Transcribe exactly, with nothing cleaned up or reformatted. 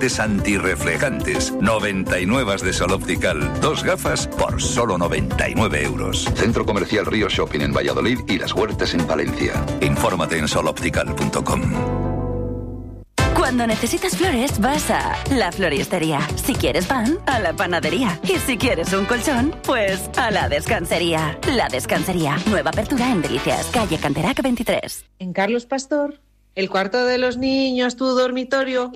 lentes antirreflejantes. noventa y nueve de Sol Optical. Dos gafas por solo noventa y nueve euros. Centro Comercial Río Shopping en Valladolid y Las Huertas en Palencia. Infórmate en sol optical punto com. Cuando necesitas flores, vas a La Floristería. Si quieres pan, a La Panadería. Y si quieres un colchón, pues a La Descansería. La Descansería. Nueva apertura en Delicias, calle Canterac veintitrés. En Carlos Pastor, el cuarto de los niños, tu dormitorio